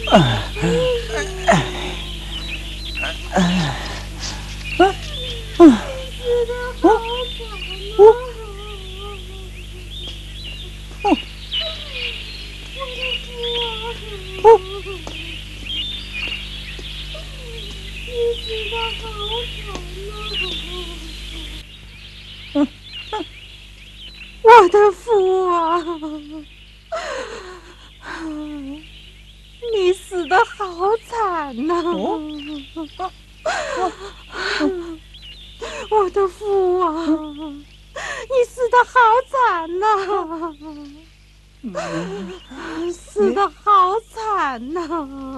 我的父啊，你死得好惨呐！我的父啊，你死得好惨呐！死得好惨呐！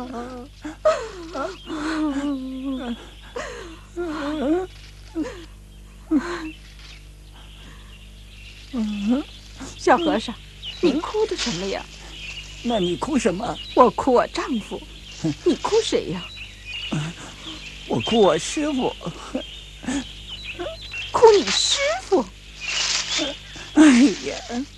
小和尚，你哭的什么呀？ 那你哭什么？ 我哭我丈夫。你哭谁呀？ 我哭我师傅。 哭你师傅？ 哎呀！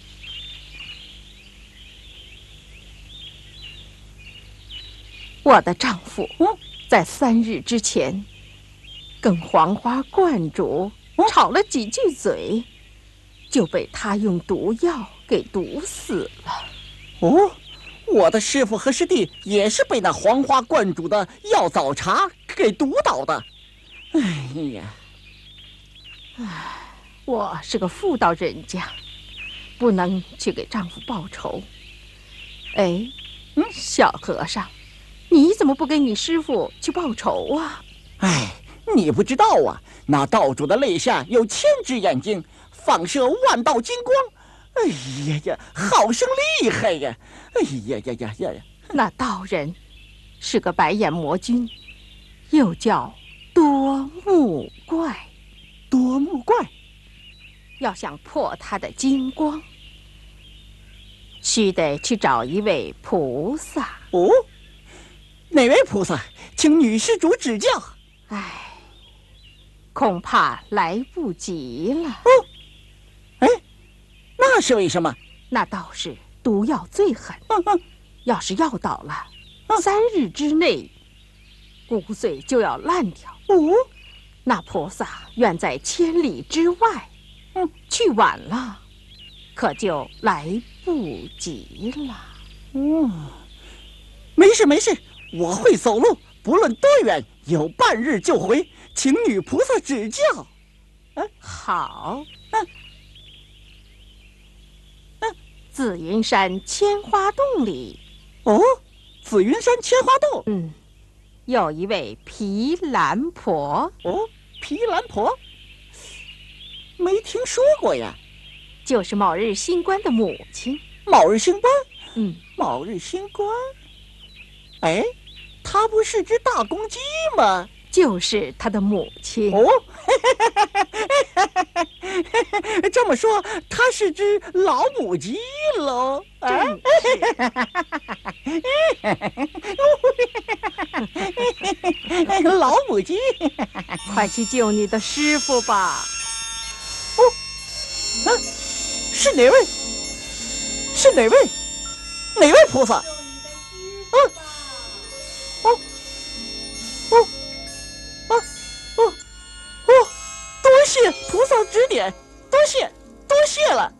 我的丈夫在3日之前跟黄花观主吵了几句嘴，就被他用毒药给毒死了。 哦，我的师傅和师弟也是被那黄花观主的药枣茶给毒倒的。哎呀！ 我是个妇道人家，不能去给丈夫报仇。哎，小和尚，你怎么不跟你师傅去报仇啊？ 哎，你不知道啊，那道主的肋下有1000只眼睛，放射万道金光。哎呀呀，好生厉害呀！哎呀呀呀呀！ 那道人是个白眼魔君，又叫多目怪。 多目怪， 要想破他的金光，须得去找一位菩萨。 哦，哪位菩萨？请女施主指教。 唉，恐怕来不及了。 哦，哎，那是为什么？ 那道士毒药最狠，要是药倒了，3日之内，骨髓就要烂掉。 哦， 那菩萨远在千里之外，去晚了，可就来不及了。 没事没事，我会走路，不论多远，有半日就回，请女菩萨指教。 好。紫云山千花洞里， 哦，紫云山千花洞。 有一位毗蓝婆。 哦，毗蓝婆，没听说过呀。 就是卯日星官的母亲。 卯日星官？卯日星官。哎，她不是只大公鸡吗？ 就是她的母亲。 哦，这么说，她是只老母鸡喽？老母鸡， 快去救你的师傅吧！ 是哪位？是哪位？哪位菩萨？多谢菩萨指点，多谢了。